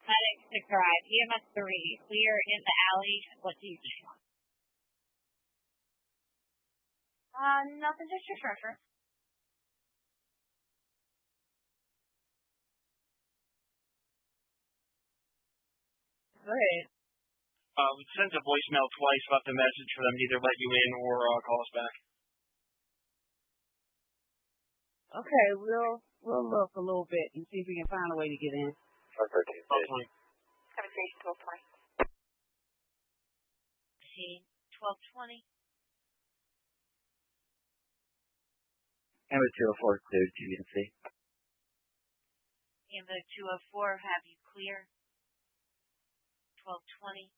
Medics to drive. EMS 3, clear in the alley. What do you think? Nothing, just your reference. Go ahead. Sent a voicemail twice, left a message for them to either let you in or call us back. Okay, we'll look a little bit and see if we can find a way to get in. 12:20. 12:20. 12:20. Amber 204 cleared GNC. Amber 204, have you clear? 12:20.